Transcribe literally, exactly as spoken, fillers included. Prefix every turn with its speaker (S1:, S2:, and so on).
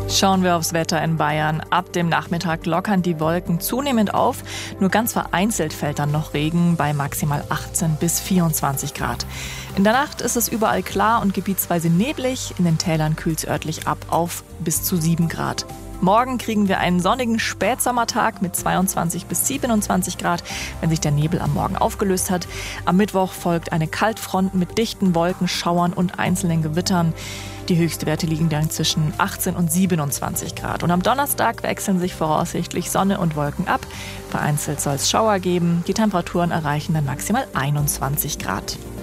S1: Schauen wir aufs Wetter in Bayern. Ab dem Nachmittag lockern die Wolken zunehmend auf. Nur ganz vereinzelt fällt dann noch Regen bei maximal achtzehn bis vierundzwanzig Grad. In der Nacht ist es überall klar und gebietsweise neblig. In den Tälern kühlt es örtlich ab auf bis zu sieben Grad. Morgen kriegen wir einen sonnigen Spätsommertag mit zweiundzwanzig bis siebenundzwanzig Grad, wenn sich der Nebel am Morgen aufgelöst hat. Am Mittwoch folgt eine Kaltfront mit dichten Wolken, Schauern und einzelnen Gewittern. Die Höchstwerte liegen dann zwischen achtzehn und siebenundzwanzig Grad. Und am Donnerstag wechseln sich voraussichtlich Sonne und Wolken ab. Vereinzelt soll es Schauer geben. Die Temperaturen erreichen dann maximal einundzwanzig Grad.